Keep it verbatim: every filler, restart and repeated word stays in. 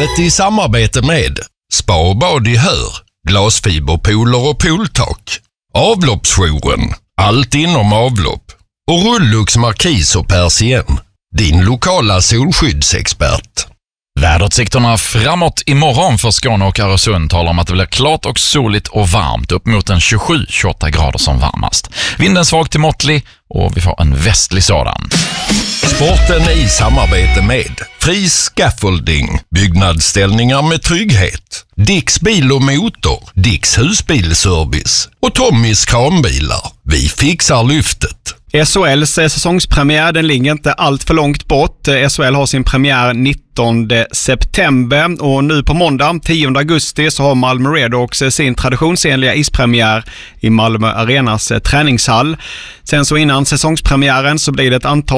Vädret i samarbete med Spa och bad i Hör, glasfiberpooler och pooltak, Avloppsjouren, allt inom avlopp och Rullux Markis och Persien, din lokala solskyddsexpert. Väderutsikterna framåt imorgon för Skåne och Öresund talar om att det blir klart och soligt och varmt, upp mot en tjugosju till tjugoåtta grader som varmast. Vinden svag till måttlig och vi får en västlig sådan. Sporten i samarbete med Fri Scaffolding, byggnadsställningar med trygghet, Dicks bil och motor, Dicks husbilservice och Tommys kranbilar. Vi fixar lyftet. S H L:s säsongspremiär, den ligger inte allt för långt bort. S H L har sin premiär nittonde september och nu på måndag tionde augusti så har Malmö Redhawks sin traditionsenliga ispremiär i Malmö Arenas träningshall. Sen så innan säsongspremiären så blir det ett antal